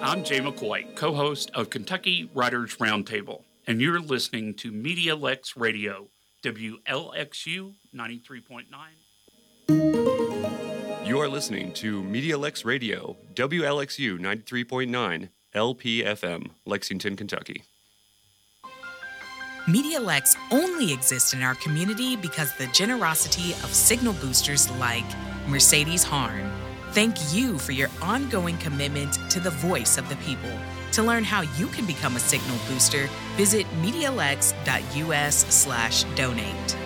I'm Jay McCoy, co-host of Kentucky Writers Roundtable, and you're listening to Media Lex Radio, WLXU 93.9. You are listening to Media Lex Radio, WLXU 93.9, LPFM, Lexington, Kentucky. Media Lex only exists in our community because of the generosity of signal boosters like Mercedes Harn. Thank you for your ongoing commitment to the voice of the people. To learn how you can become a signal booster, visit MediaLex.us/donate.